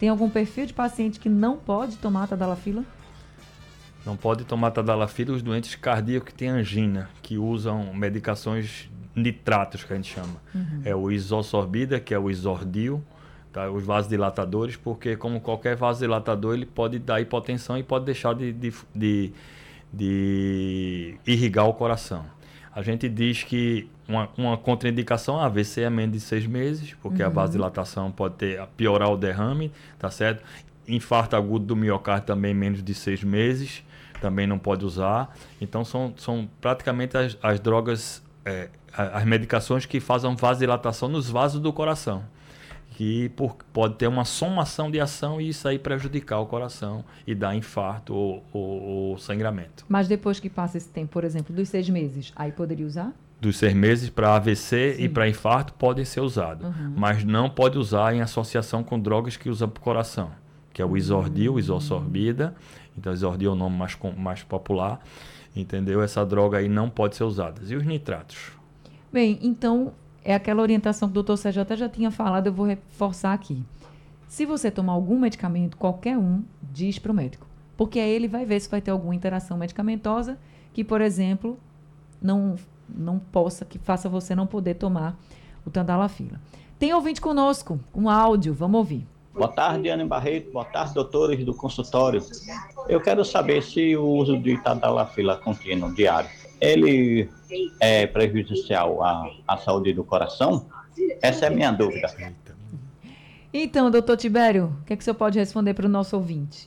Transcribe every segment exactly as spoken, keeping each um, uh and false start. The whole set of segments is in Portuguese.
Tem algum perfil de paciente que não pode tomar tadalafila? Não pode tomar tadalafila os doentes cardíacos que têm angina, que usam medicações nitratos, que a gente chama. Uhum. É o isosorbida, que é o isordil, tá? Os vasodilatadores, porque como qualquer vasodilatador, ele pode dar hipotensão e pode deixar de, de, de, de irrigar o coração. A gente diz que uma, uma contraindicação A V C é menos de seis meses, porque uhum. a vasodilatação pode ter, piorar o derrame, tá certo? Infarto agudo do miocárdio também menos de seis meses, também não pode usar. Então são, são praticamente as, as drogas, é, as medicações que fazem vasodilatação nos vasos do coração. Que por, pode ter uma somação de ação e isso aí prejudicar o coração e dar infarto ou, ou, ou sangramento. Mas depois que passa esse tempo, por exemplo, dos seis meses, aí poderia usar? Dos seis meses para A V C Sim. e para infarto podem ser usados, uhum. mas não pode usar em associação com drogas que usam para o coração, que é o isordil, isosorbida. Então, isordil é o nome mais, mais popular, entendeu? Essa droga aí não pode ser usada. E os nitratos? Bem, então... é aquela orientação que o doutor Sérgio até já tinha falado, eu vou reforçar aqui. Se você tomar algum medicamento, qualquer um, diz para o médico. Porque aí ele vai ver se vai ter alguma interação medicamentosa que, por exemplo, não, não possa, que faça você não poder tomar o tadalafila. Tem ouvinte conosco, um áudio, vamos ouvir. Boa tarde, Ana Barreto. Boa tarde, doutores do consultório. Eu quero saber se o uso de tadalafila contínuo diário ele é prejudicial à, à saúde do coração? Essa é a minha dúvida. Então, doutor Tibério, o que, é que o senhor pode responder para o nosso ouvinte?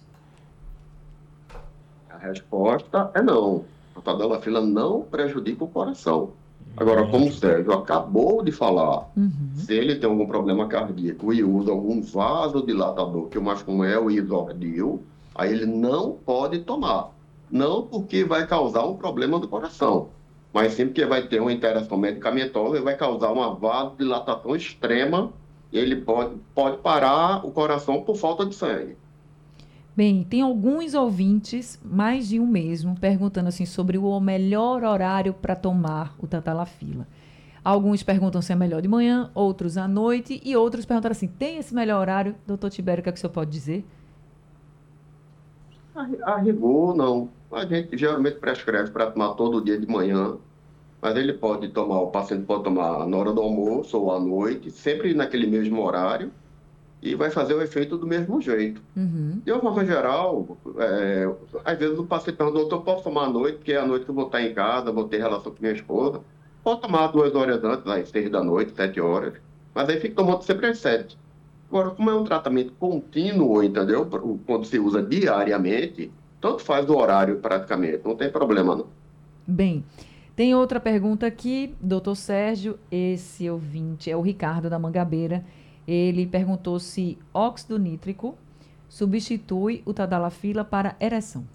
A resposta é não. A tadalafila não prejudica o coração. Agora, como o Sérgio acabou de falar, uhum. se ele tem algum problema cardíaco e usa algum vasodilatador, que o mais comum é o isordil, aí ele não pode tomar. Não porque vai causar um problema do coração, mas sim porque vai ter uma interação medicamentosa e vai causar uma vasodilatação extrema e ele pode, pode parar o coração por falta de sangue. Bem, tem alguns ouvintes, mais de um mesmo, perguntando assim sobre o melhor horário para tomar o tadalafila. Alguns perguntam se é melhor de manhã, outros à noite e outros perguntaram assim, tem esse melhor horário? Doutor Tibério, o que é que o senhor pode dizer? A rigor, não. A gente geralmente prescreve para tomar todo dia de manhã, mas ele pode tomar, o paciente pode tomar na hora do almoço ou à noite, sempre naquele mesmo horário, e vai fazer o efeito do mesmo jeito. Uhum. De uma forma geral, é, às vezes o paciente pergunta, doutor, eu posso tomar à noite, porque é à noite que eu vou estar em casa, vou ter relação com minha esposa. Pode tomar duas horas antes, às seis da noite, sete horas, mas aí fica tomando sempre às sete. Agora, como é um tratamento contínuo, entendeu? Quando se usa diariamente, tanto faz o horário praticamente, não tem problema não. Bem, tem outra pergunta aqui, doutor Sérgio, esse ouvinte é o Ricardo da Mangabeira. Ele perguntou se óxido nítrico substitui o tadalafila para ereção.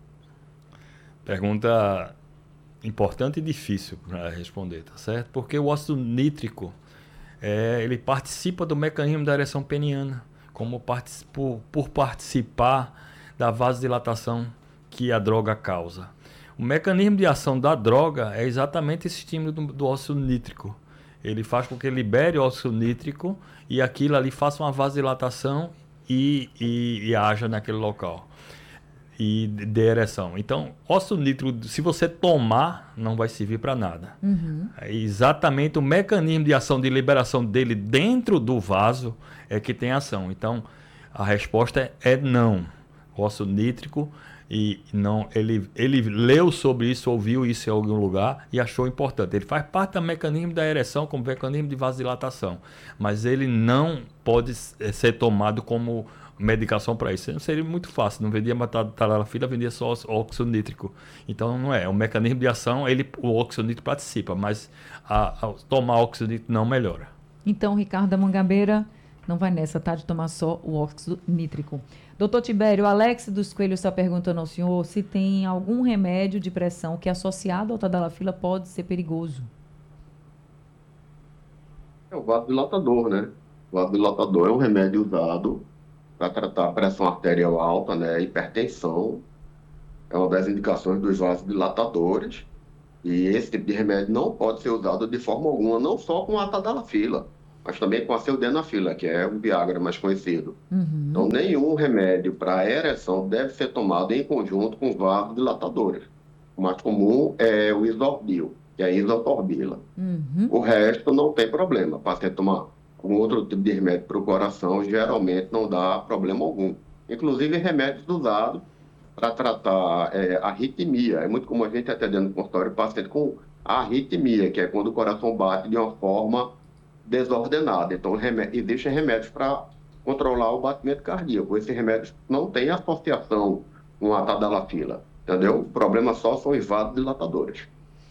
Pergunta importante e difícil para responder, tá certo? Porque o óxido nítrico, é, ele participa do mecanismo da ereção peniana, como partic- por, por participar da vasodilatação que a droga causa. O mecanismo de ação da droga é exatamente esse estímulo do, do óxido nítrico. Ele faz com que libere o óxido nítrico e aquilo ali faça uma vasodilatação e, e, e haja naquele local. E de ereção. Então, óxido nítrico, se você tomar, não vai servir para nada. Uhum. É exatamente o mecanismo de ação de liberação dele dentro do vaso é que tem ação. Então, a resposta é, é não. Óxido nítrico, e não, ele, ele leu sobre isso, ouviu isso em algum lugar e achou importante. Ele faz parte do mecanismo da ereção como mecanismo de vasodilatação, mas ele não pode ser tomado como medicação para isso. Seria muito fácil, não vendia tadalafila, vendia só óxido nítrico. Então não é, o mecanismo de ação, ele, o óxido nítrico participa, mas a, a, tomar óxido nítrico não melhora. Então, Ricardo da Mangabeira não vai nessa, tá? De tomar só o óxido nítrico. Doutor Tibério, o Alex dos Coelhos está perguntando ao senhor se tem algum remédio de pressão que associado ao tadalafila pode ser perigoso. É o vasodilatador, né? O vasodilatador é um remédio usado para tratar a pressão arterial alta, né? Hipertensão. É uma das indicações dos vasodilatadores. E esse tipo de remédio não pode ser usado de forma alguma, não só com a tadalafila. mas também com a sildenafila, que é o Viagra mais conhecido. Uhum. Então, nenhum remédio para ereção deve ser tomado em conjunto com vasodilatadores. O mais comum é o Isorbil, que é a isotorbila. Uhum. O resto não tem problema. O paciente tomar com outro tipo de remédio para o coração, geralmente não dá problema algum. Inclusive, remédios usados para tratar é, arritmia. É muito comum a gente atender no consultório paciente com arritmia, que é quando o coração bate de uma forma desordenada. Então, remédio, existem remédios para controlar o batimento cardíaco. Esses remédios não têm associação com a tadalafila, entendeu? O problema só são os vasodilatadores.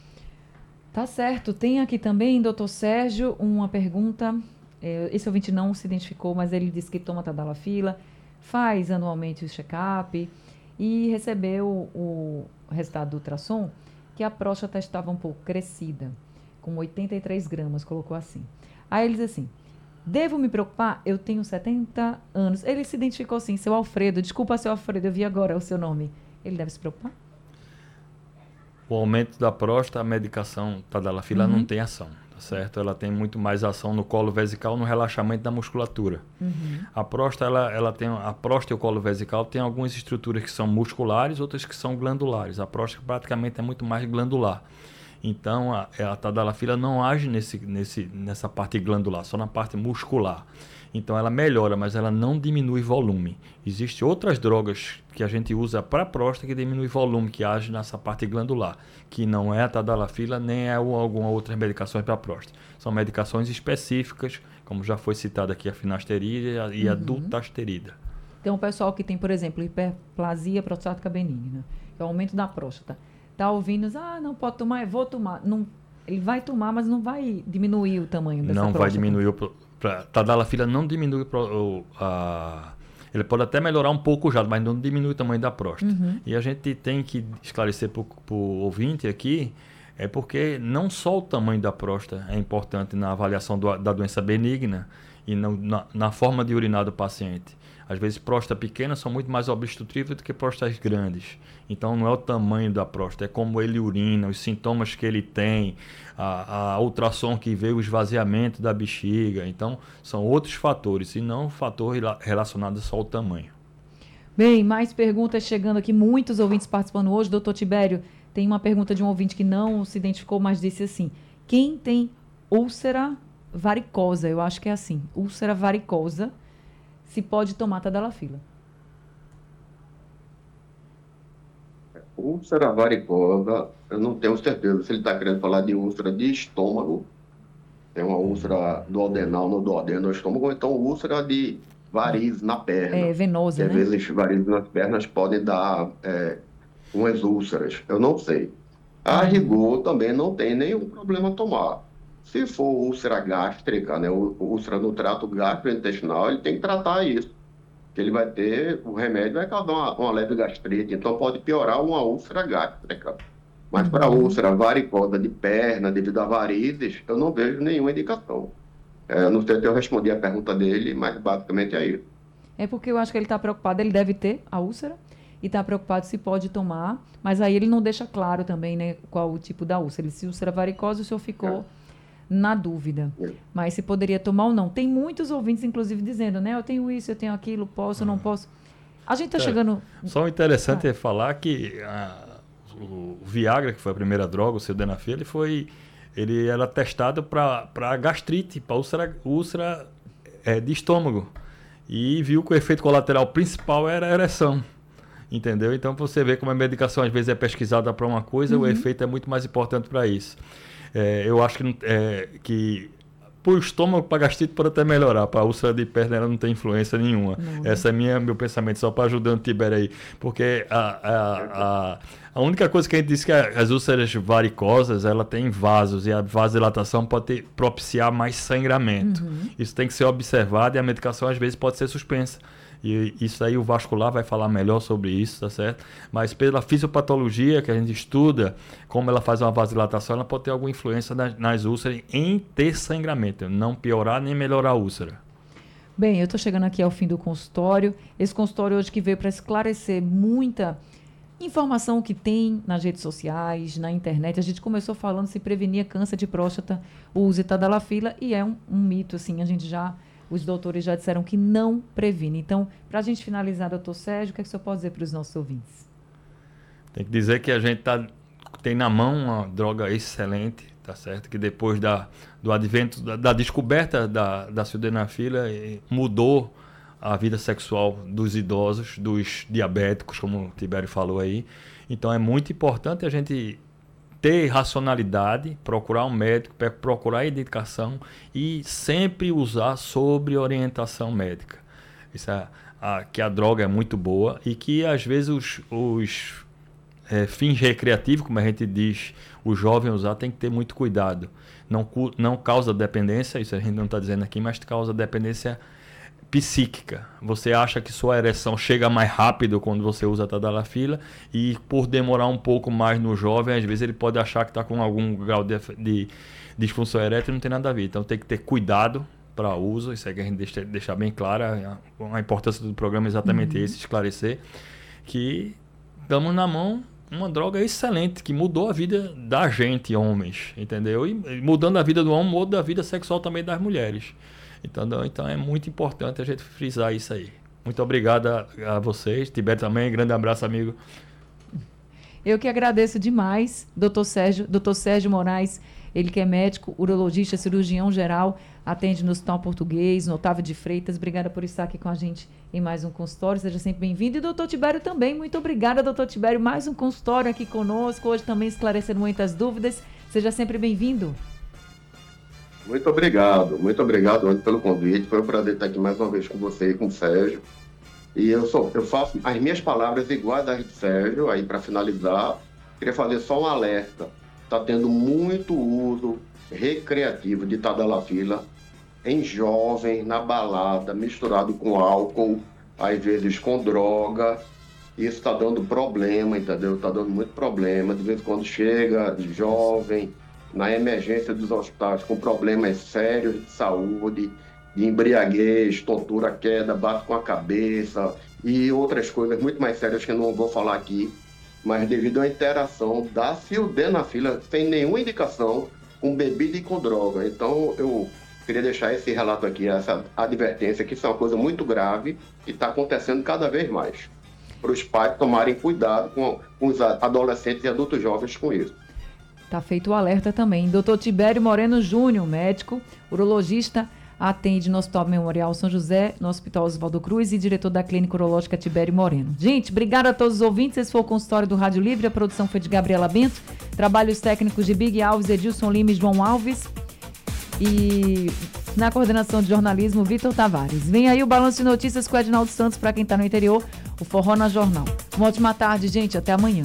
Tá certo. Tem aqui também, doutor Sérgio, uma pergunta. É, esse ouvinte não se identificou, mas ele disse que toma tadalafila, faz anualmente o check-up e recebeu o resultado do ultrassom que a próstata estava um pouco crescida, com oitenta e três gramas, colocou assim. Aí ele diz assim, devo me preocupar? Eu tenho setenta anos. Ele se identificou assim, seu Alfredo. Desculpa, seu Alfredo, eu vi agora o seu nome. Ele deve se preocupar? O aumento da próstata, a medicação tadalafila uhum. não tem ação, tá certo? Ela tem muito mais ação no colo vesical, no relaxamento da musculatura. Uhum. A próstata, ela, ela tem, a próstata e o colo vesical tem algumas estruturas que são musculares, outras que são glandulares. A próstata praticamente é muito mais glandular. Então, a, a tadalafila não age nesse, nesse, nessa parte glandular, só na parte muscular. Então, ela melhora, mas ela não diminui volume. Existem outras drogas que a gente usa para a próstata que diminui volume, que age nessa parte glandular, que não é a tadalafila, nem é alguma outra medicações para a próstata. São medicações específicas, como já foi citado aqui, a finasterida e a Uhum. dutasterida. Então, o pessoal que tem, por exemplo, hiperplasia prostática benigna, que é o aumento da próstata, tá ouvindo, ah, não pode tomar, eu vou tomar. Não, ele vai tomar, mas não vai diminuir o tamanho dessa Não próstata. vai diminuir o... Pra, tadalafila não diminui o, a... Ele pode até melhorar um pouco o jato, mas não diminui o tamanho da próstata. Uhum. E a gente tem que esclarecer para o ouvinte aqui, é porque não só o tamanho da próstata é importante na avaliação do, da doença benigna e no, na, na forma de urinar do paciente. Às vezes, próstatas pequenas são muito mais obstrutivas do que próstatas grandes. Então, não é o tamanho da próstata, é como ele urina, os sintomas que ele tem, a, a ultrassom que vê, o esvaziamento da bexiga. Então, são outros fatores, e não o fator relacionado só ao tamanho. Bem, mais perguntas chegando aqui, muitos ouvintes participando hoje. Doutor Tibério, tem uma pergunta de um ouvinte que não se identificou, mas disse assim, quem tem úlcera varicosa, eu acho que é assim, úlcera varicosa, se pode tomar tadalafila? Úlcera varicosa, eu não tenho certeza se ele está querendo falar de úlcera de estômago, tem uma úlcera duodenal no duodeno do estômago, ou então úlcera de varizes na perna. É, venosa, que, né? Às vezes varizes nas pernas podem dar é, umas úlceras, eu não sei. A rigor também não tem nenhum problema tomar. Se for úlcera gástrica, né, úlcera no trato gastrointestinal, ele tem que tratar isso. Que ele vai ter, o remédio vai causar uma, uma leve gastrite, então pode piorar uma úlcera gástrica. Mas Uhum. para úlcera varicosa de perna, devido a varizes, eu não vejo nenhuma indicação. É, não sei se eu respondi a pergunta dele, mas basicamente é isso. É porque eu acho que ele está preocupado, ele deve ter a úlcera, e está preocupado se pode tomar, mas aí ele não deixa claro também, né, qual o tipo da úlcera. Ele, se úlcera varicosa, o senhor ficou... É. Na dúvida, mas se poderia tomar ou não. Tem muitos ouvintes, inclusive, dizendo, né? Eu tenho isso, eu tenho aquilo, posso, não posso. A gente está é, chegando... Só o interessante ah. é falar que a, o Viagra, que foi a primeira droga, o sildenafil, ele foi... Ele era testado para gastrite, para úlcera, úlcera é, de estômago. E viu que o efeito colateral principal era a ereção. Entendeu? Então, você vê como a medicação, às vezes, é pesquisada para uma coisa, uhum. o efeito é muito mais importante para isso. É, eu acho que, é, que para o estômago, para a gastrite pode até melhorar, para a úlcera de perna ela não tem influência nenhuma. Não. Essa é minha, meu pensamento, só para ajudar o Tibério aí. Porque a, a, a, a única coisa que a gente diz que as úlceras varicosas, ela tem vasos, e a vasodilatação pode ter, propiciar mais sangramento. Uhum. Isso tem que ser observado e a medicação às vezes pode ser suspensa. E isso aí o vascular vai falar melhor sobre isso, tá certo? Mas pela fisiopatologia que a gente estuda, como ela faz uma vasodilatação, ela pode ter alguma influência nas, nas úlceras em ter sangramento, não piorar nem melhorar a úlcera. Bem, eu estou chegando aqui ao fim do consultório. Esse consultório hoje que veio para esclarecer muita informação que tem nas redes sociais, na internet. A gente começou falando se prevenir câncer de próstata, o uso de tadalafila, e é um, um mito, assim, a gente já, os doutores já disseram que não previne. Então, para a gente finalizar, doutor Sérgio, o que, é que o senhor pode dizer para os nossos ouvintes? Tem que dizer que a gente tá, tem na mão uma droga excelente, tá certo? Que depois da, do advento, da, da descoberta da, da sildenafila, mudou a vida sexual dos idosos, dos diabéticos, como o Tibério falou aí. Então é muito importante a gente ter racionalidade, procurar um médico, procurar indicação e sempre usar sobre orientação médica. Isso é, a, que a droga é muito boa e que às vezes os, os é, fins recreativos, como a gente diz, o jovem usar tem que ter muito cuidado. Não, não causa dependência, isso a gente não está dizendo aqui, mas causa dependência psíquica. Você acha que sua ereção chega mais rápido quando você usa a tadalafila e por demorar um pouco mais no jovem, às vezes ele pode achar que está com algum grau de, de disfunção erétil e não tem nada a ver. Então tem que ter cuidado para uso, isso é que a gente deixa, deixar bem clara. A, a importância do programa é exatamente uhum. esse, esclarecer que damos na mão uma droga excelente, que mudou a vida da gente, homens, entendeu? E mudando a vida do homem, muda a vida sexual também das mulheres. Então, então é muito importante a gente frisar isso aí. Muito obrigado a, a vocês. Tibério também, grande abraço, amigo. Eu que agradeço demais, doutor Sérgio, doutor Sérgio Moraes, ele que é médico, urologista, cirurgião geral, atende no Hospital Português, no Otávio de Freitas. Obrigada por estar aqui com a gente em mais um consultório, seja sempre bem-vindo. E doutor Tibério também, muito obrigada, doutor Tibério, mais um consultório aqui conosco, hoje também esclarecendo muitas dúvidas. Seja sempre bem-vindo. Muito obrigado, muito obrigado Andy, pelo convite. Foi um prazer estar aqui mais uma vez com você e com o Sérgio. E eu, sou, eu faço as minhas palavras iguais às do Sérgio, aí para finalizar, queria fazer só um alerta. Está tendo muito uso recreativo de tadalafila em jovens, na balada, misturado com álcool, às vezes com droga. Isso está dando problema, entendeu? Está dando muito problema. De vez em quando chega jovem na emergência dos hospitais com problemas sérios de saúde, de embriaguez, tontura, queda, bate com a cabeça e outras coisas muito mais sérias que eu não vou falar aqui, mas devido à interação da sildenafila sem nenhuma indicação com bebida e com droga. Então eu queria deixar esse relato aqui, essa advertência, que isso é uma coisa muito grave e está acontecendo cada vez mais. Para os pais tomarem cuidado com, com os adolescentes e adultos jovens com isso. Está feito o alerta também. doutor Tibério Moreno Júnior, médico, urologista, atende no Hospital Memorial São José, no Hospital Oswaldo Cruz e diretor da Clínica Urológica Tibério Moreno. Gente, obrigado a todos os ouvintes. Esse foi o consultório do Rádio Livre. A produção foi de Gabriela Bento. Trabalhos técnicos de Big Alves, Edilson Lima e João Alves. E na coordenação de jornalismo, Vitor Tavares. Vem aí o Balanço de Notícias com o Edinaldo Santos para quem está no interior, o Forró na Jornal. Uma ótima tarde, gente. Até amanhã.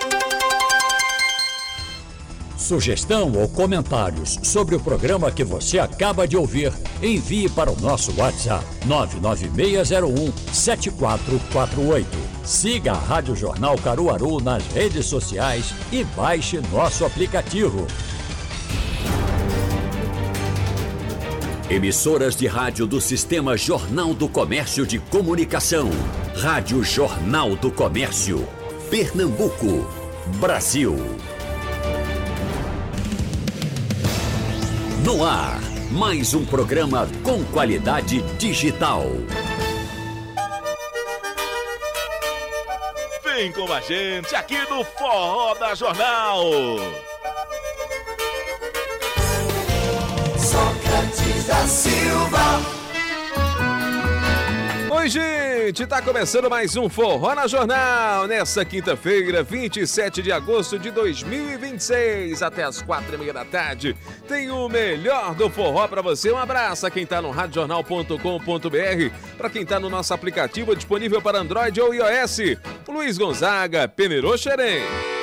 Sugestão ou comentários sobre o programa que você acaba de ouvir, envie para o nosso WhatsApp nove nove seis zero um sete quatro quatro oito. Siga a Rádio Jornal Caruaru nas redes sociais e baixe nosso aplicativo. Emissoras de rádio do Sistema Jornal do Comércio de Comunicação. Rádio Jornal do Comércio. Pernambuco, Brasil. No ar, mais um programa com qualidade digital. Vem com a gente aqui no Forró da Jornal. Sócrates da Silva. Oi, gente! Tá começando mais um Forró na Jornal, nessa quinta-feira, vinte e sete de agosto de dois mil e vinte e seis, até as quatro e meia da tarde. Tem o melhor do forró pra você. Um abraço a quem tá no rádio jornal ponto com ponto b r, pra quem tá no nosso aplicativo disponível para Android ou iOS. Luiz Gonzaga, Penerô Xerém.